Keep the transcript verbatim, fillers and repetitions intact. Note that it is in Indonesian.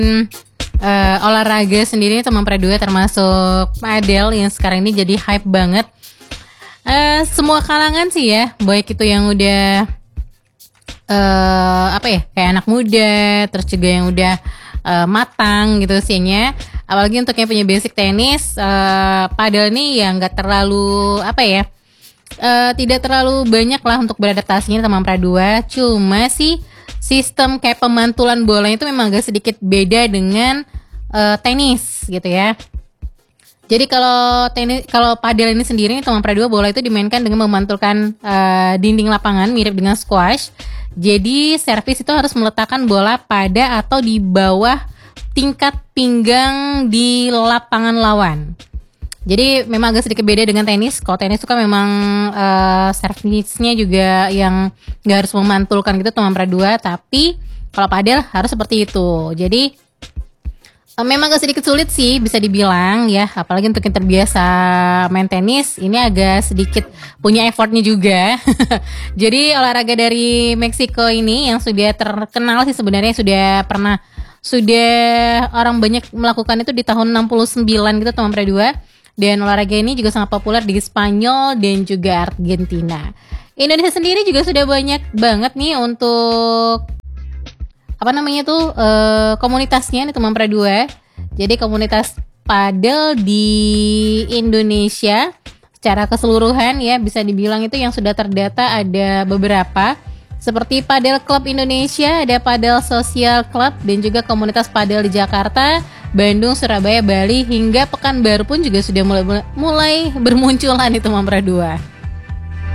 uh, olahraga sendiri teman Pradua termasuk padel yang sekarang ini jadi hype banget. Uh, semua kalangan sih ya, baik itu yang udah uh, apa ya kayak anak muda, terus juga yang udah uh, matang gitu usianya. Apalagi untuk yang punya basic tenis, uh, padel ini ya nggak terlalu apa ya, uh, tidak terlalu banyak lah untuk beradaptasinya teman Pradua. Cuma sih sistem kayak pemantulan bola itu memang agak sedikit beda dengan uh, tenis gitu ya. Jadi kalau tenis, kalau padel ini sendiri teman Pradua bola itu dimainkan dengan memantulkan uh, dinding lapangan mirip dengan squash. Jadi servis itu harus meletakkan bola pada atau di bawah tingkat pinggang di lapangan lawan. Jadi memang agak sedikit beda dengan tenis. Kalau tenis itu kan memang uh, servisnya juga yang nggak harus memantulkan gitu teman Pradua. Tapi kalau padel harus seperti itu. Jadi memang agak sedikit sulit sih bisa dibilang ya, apalagi untuk yang terbiasa main tenis ini agak sedikit punya effortnya juga. Jadi olahraga dari Meksiko ini yang sudah terkenal sih sebenarnya, sudah pernah sudah orang banyak melakukan itu di tahun enam puluh sembilan gitu teman Pradua. Dan olahraga ini juga sangat populer di Spanyol dan juga Argentina. Indonesia sendiri juga sudah banyak banget nih untuk apa namanya tuh uh, komunitasnya nih teman Pradua. Jadi komunitas padel di Indonesia secara keseluruhan ya bisa dibilang itu yang sudah terdata ada beberapa, seperti Padel Club Indonesia, ada Padel Social Club, dan juga komunitas padel di Jakarta, Bandung, Surabaya, Bali, hingga Pekanbaru pun juga sudah mulai mulai bermunculan nih teman Pradua.